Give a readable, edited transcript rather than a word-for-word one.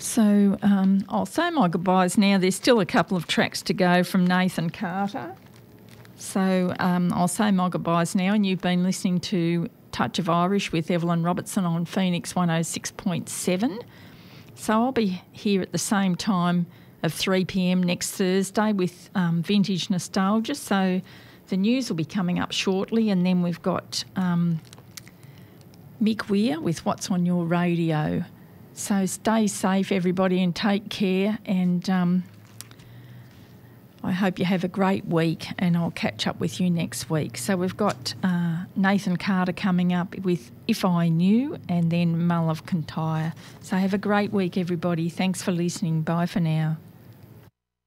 So I'll say my goodbyes now. There's still a couple of tracks to go from Nathan Carter. So I'll say my goodbyes now, and you've been listening to Touch of Irish with Evelyn Robertson on Phoenix 106.7. So I'll be here at the same time of 3 p.m. next Thursday with Vintage Nostalgia. So the news will be coming up shortly, and then we've got Mick Weir with What's on Your Radio. So stay safe, everybody, and take care. And I hope you have a great week, and I'll catch up with you next week. So we've got Nathan Carter coming up with If I Knew, and then Mull of Kintyre. So have a great week, everybody. Thanks for listening. Bye for now.